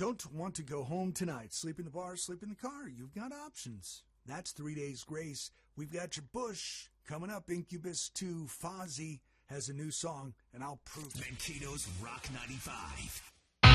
Don't want to go home tonight? Sleep in the bar, sleep in the car. You've got options. That's 3 Days Grace. We've got your Bush. Coming up, Incubus 2. Fozzy has a new song, and I'll prove it. Mankato's Rock 95.